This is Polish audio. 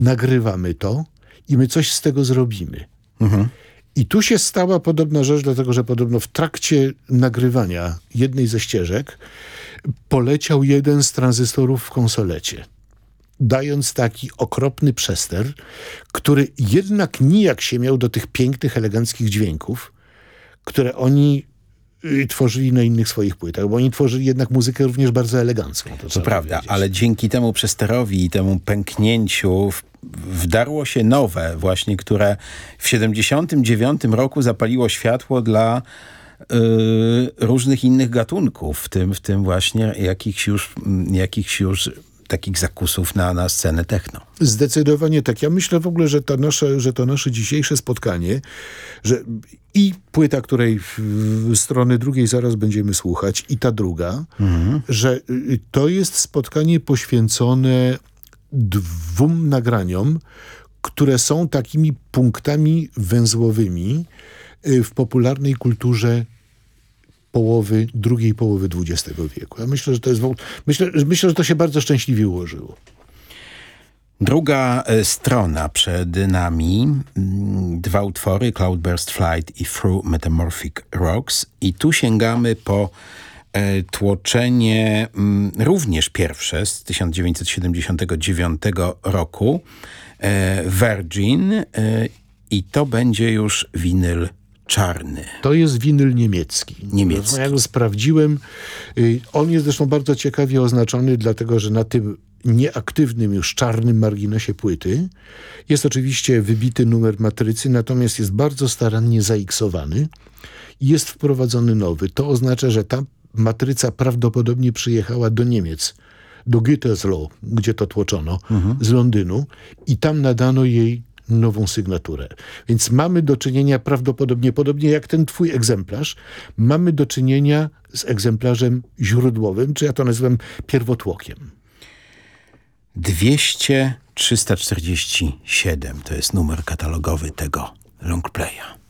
nagrywamy to i my coś z tego zrobimy. I tu się stała podobna rzecz, dlatego że podobno w trakcie nagrywania jednej ze ścieżek poleciał jeden z tranzystorów w konsolecie, dając taki okropny przester, który jednak nijak się miał do tych pięknych, eleganckich dźwięków, które oni tworzyli na innych swoich płytach, bo oni tworzyli jednak muzykę również bardzo elegancką. To prawda, ale dzięki temu przesterowi i temu pęknięciu wdarło się nowe właśnie, które w 79 roku zapaliło światło dla różnych innych gatunków, w tym właśnie jakichś już takich zakusów na scenę techno. Zdecydowanie tak. Ja myślę w ogóle, że to nasze dzisiejsze spotkanie, że i płyta, której strony drugiej zaraz będziemy słuchać, i ta druga, że to jest spotkanie poświęcone dwóm nagraniom, które są takimi punktami węzłowymi w popularnej kulturze drugiej połowy XX wieku. Ja myślę, że to jest myślę, że to się bardzo szczęśliwie ułożyło. Druga strona przed nami, dwa utwory, Cloudburst Flight i Through Metamorphic Rocks, i tu sięgamy po tłoczenie również pierwsze z 1979 roku, Virgin, i to będzie już winyl czarny. To jest winyl niemiecki. Ja go sprawdziłem. On jest zresztą bardzo ciekawie oznaczony, dlatego że na tym nieaktywnym już czarnym marginesie płyty jest oczywiście wybity numer matrycy, natomiast jest bardzo starannie zaiksowany i jest wprowadzony nowy. To oznacza, że ta matryca prawdopodobnie przyjechała do Niemiec, do Gütersloh, gdzie to tłoczono, z Londynu, i tam nadano jej nową sygnaturę. Więc mamy do czynienia prawdopodobnie, podobnie jak ten twój egzemplarz, mamy do czynienia z egzemplarzem źródłowym, czy ja to nazywam pierwotłokiem. 200-347 to jest numer katalogowy tego longplaya.